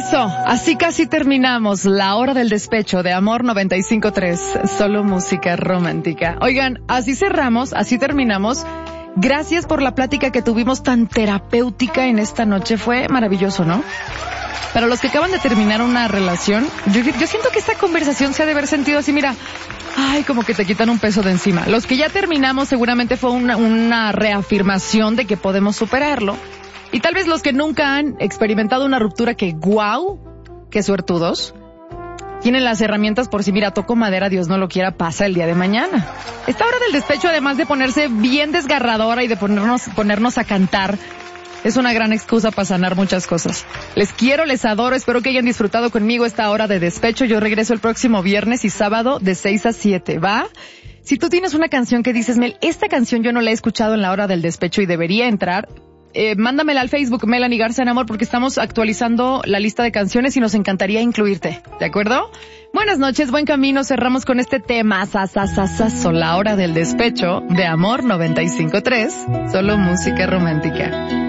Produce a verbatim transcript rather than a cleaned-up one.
Eso, así casi terminamos la hora del despecho de Amor noventa y cinco punto tres, solo música romántica. Oigan, así cerramos, así terminamos. Gracias por la plática que tuvimos tan terapéutica en esta noche, fue maravilloso, ¿no? Para los que acaban de terminar una relación, yo, yo siento que esta conversación se ha de haber sentido así, mira, ay, como que te quitan un peso de encima. Los que ya terminamos seguramente fue una, una reafirmación de que podemos superarlo. Y tal vez los que nunca han experimentado una ruptura que, guau, qué suertudos, tienen las herramientas por si, mira, toco madera, Dios no lo quiera, pasa el día de mañana. Esta hora del despecho, además de ponerse bien desgarradora y de ponernos, ponernos a cantar, es una gran excusa para sanar muchas cosas. Les quiero, les adoro, espero que hayan disfrutado conmigo esta hora de despecho. Yo regreso el próximo viernes y sábado de seis a siete, ¿va? Si tú tienes una canción que dices, Mel, esta canción yo no la he escuchado en la hora del despecho y debería entrar, Eh, mándamela al Facebook, Melanie Garza en Amor, porque estamos actualizando la lista de canciones y nos encantaría incluirte, ¿de acuerdo? Buenas noches, buen camino, cerramos con este tema, sasasasaso, la hora del despecho de Amor noventa y cinco punto tres, solo música romántica.